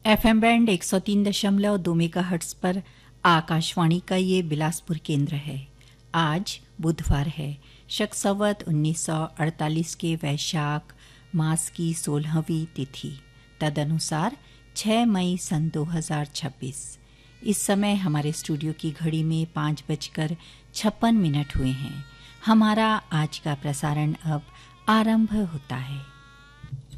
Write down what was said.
FM band 103.2 megahertz पर आकाशवाणी का ये बिलासपुर केंद्र है। आज बुधवार है, शक संवत 1948 के वैशाख मास की 16वीं तिथि, तदनुसार 6 मई सन 2026। इस समय हमारे स्टूडियो की घड़ी में 5:56 हुए हैं। हमारा आज का प्रसारण अब आरंभ होता है।